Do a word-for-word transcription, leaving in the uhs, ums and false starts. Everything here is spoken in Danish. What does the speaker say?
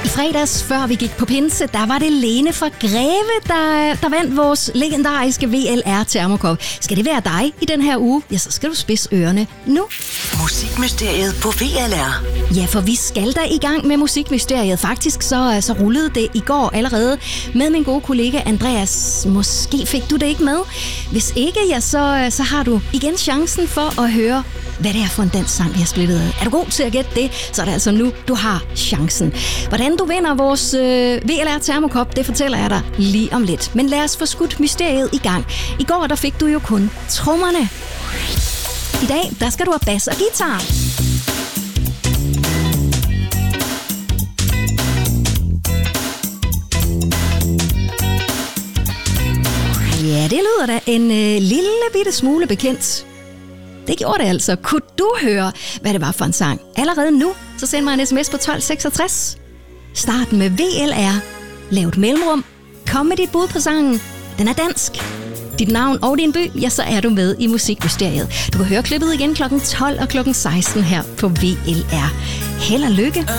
fredags, før vi gik på pinse, der var det Lene fra Greve, der, der vandt vores legendariske V L R Thermokop. Skal det være dig i den her uge? Ja, så skal du spidse ørerne nu. Musikmysteriet på V L R. Ja, for vi skal da i gang med Musikmysteriet. Faktisk så, så rullede det i går allerede med min gode kollega Andreas. Måske fik du det ikke med. Hvis ikke, ja, så, så har du igen chancen for at høre, hvad det er for en dansk sang, vi har splittet af. Er du god til at gætte det, så er det altså nu, du har chancen. Hvordan du vinder vores øh, V L R Thermokop, det fortæller jeg dig lige om lidt. Men lad os få skudt mysteriet i gang. I går, der fik du jo kun trommerne. I dag, der skal du have bas og guitar. Ja, det lyder da en øh, lille bitte smule bekendt. Det gjorde det altså. Kunne du høre, hvad det var for en sang? Allerede nu, så send mig en sms på tolv seksogtres. Start med V L R. Lav et mellemrum. Kom med dit bud på sangen. Den er dansk. Dit navn og din by, ja, så er du med i Musikmysteriet. Du kan høre klippet igen klokken tolv og klokken seksten her på V L R. Held og lykke.